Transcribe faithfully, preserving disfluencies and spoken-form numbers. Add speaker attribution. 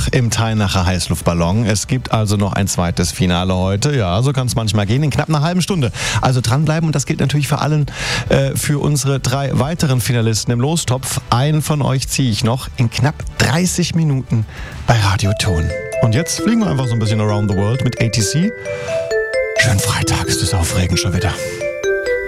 Speaker 1: im Teilnacher Heißluftballon. Es gibt also noch ein zweites Finale heute. Ja, so kann es manchmal gehen, in knapp einer halben Stunde. Also dranbleiben, und das gilt natürlich für allen, äh, für unsere drei weiteren Finalisten im Lostopf. Einen von euch ziehe ich noch in knapp dreißig Minuten bei Radio Ton. Und jetzt fliegen wir einfach so ein bisschen around the world mit A T C. Schönen Freitag, ist das aufregend schon wieder.